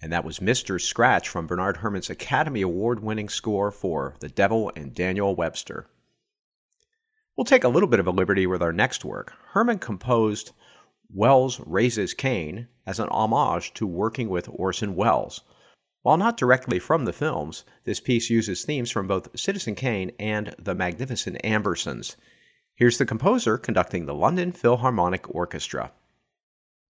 And that was Mr. Scratch from Bernard Herrmann's Academy Award-winning score for The Devil and Daniel Webster. We'll take a little bit of a liberty with our next work. Herrmann composed Wells Raises Cain as an homage to working with Orson Welles. While not directly from the films, this piece uses themes from both Citizen Kane and The Magnificent Ambersons. Here's the composer conducting the London Philharmonic Orchestra.